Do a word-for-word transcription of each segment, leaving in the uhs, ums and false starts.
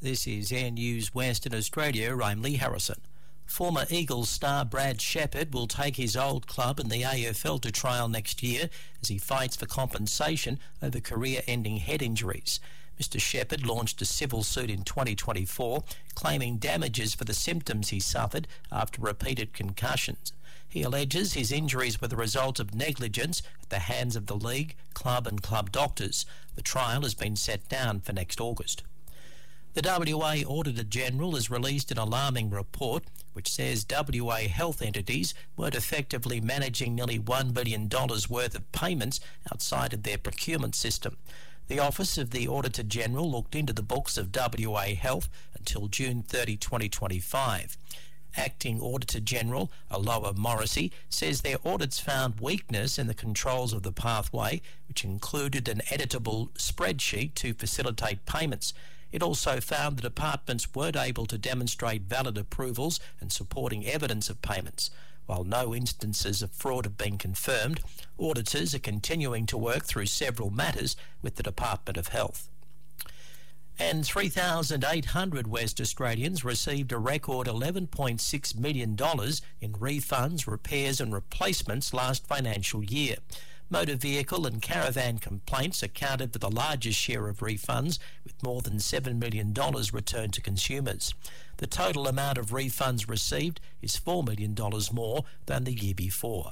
This is Air News Western Australia. I'm Lee Harrison. Former Eagles star Brad Sheppard will take his old club in the A F L to trial next year as he fights for compensation over career-ending head injuries. Mister Sheppard launched a civil suit in twenty twenty-four, claiming damages for the symptoms he suffered after repeated concussions. He alleges his injuries were the result of negligence at the hands of the league, club and club doctors. The trial has been set down for next August. The W A Auditor-General has released an alarming report which says W A health entities weren't effectively managing nearly one billion dollars worth of payments outside of their procurement system. The Office of the Auditor-General looked into the books of W A Health until June thirtieth, twenty twenty-five. Acting Auditor-General Aloha Morrissey says their audits found weakness in the controls of the pathway, which included an editable spreadsheet to facilitate payments. It also found the departments weren't able to demonstrate valid approvals and supporting evidence of payments. While no instances of fraud have been confirmed, auditors are continuing to work through several matters with the Department of Health. And three thousand eight hundred West Australians received a record eleven point six million dollars in refunds, repairs and replacements last financial year. Motor vehicle and caravan complaints accounted for the largest share of refunds, with more than seven million dollars returned to consumers. The total amount of refunds received is four million dollars more than the year before.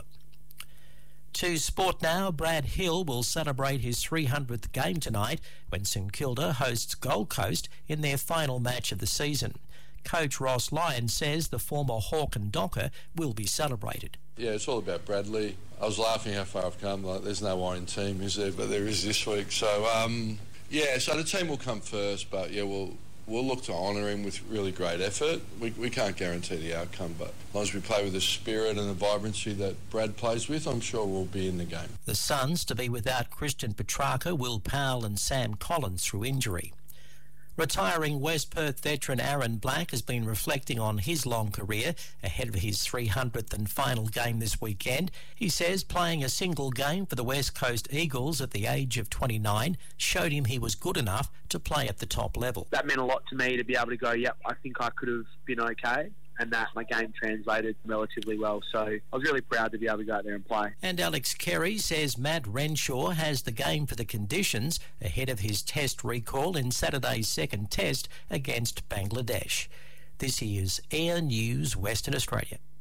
To sport now, Brad Hill will celebrate his three hundredth game tonight when St Kilda hosts Gold Coast in their final match of the season. Coach Ross Lyon says the former Hawk and Docker will be celebrated. Yeah, it's all about Bradley. I was laughing how far I've come. Like, there's no Warren team, is there? But there is this week. So, um, yeah, so the team will come first, but, yeah, we'll we'll look to honour him with really great effort. We, we can't guarantee the outcome, but as long as we play with the spirit and the vibrancy that Brad plays with, I'm sure we'll be in the game. The Suns to be without Christian Petrarca, Will Powell and Sam Collins through injury. Retiring West Perth veteran Aaron Black has been reflecting on his long career ahead of his three hundredth and final game this weekend. He says playing a single game for the West Coast Eagles at the age of twenty-nine showed him he was good enough to play at the top level. That meant a lot to me to be able to go, yep, I think I could have been okay. And that my game translated relatively well. So I was really proud to be able to go out there and play. And Alex Carey says Matt Renshaw has the game for the conditions ahead of his test recall in Saturday's second test against Bangladesh. This is Air News Western Australia.